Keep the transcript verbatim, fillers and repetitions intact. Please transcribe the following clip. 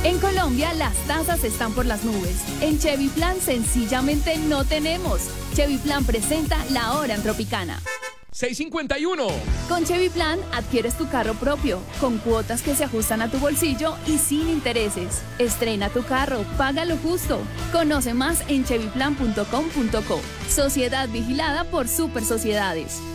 En Colombia, las tasas están por las nubes. En Chevy Plan, sencillamente no tenemos. Chevy Plan presenta La Hora en Tropicana. seis cincuenta y uno. Con Chevy Plan adquieres tu carro propio, con cuotas que se ajustan a tu bolsillo y sin intereses. Estrena tu carro, paga lo justo. Conoce más en chevy plan punto com punto co. Sociedad vigilada por Super Sociedades.